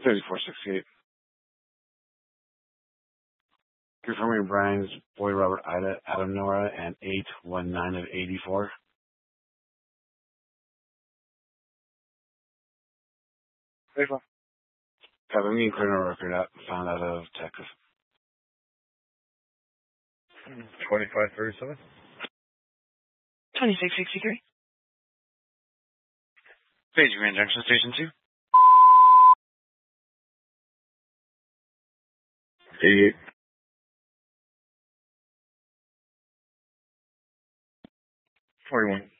3468. Confirming Brian's Boy Robert Ida, Adam Nora, and 819 of 84. Hey, Flo. Having me criminal record out, found out of Texas. 2537. 2663. Page Grand Junction Station 2. 88. 41.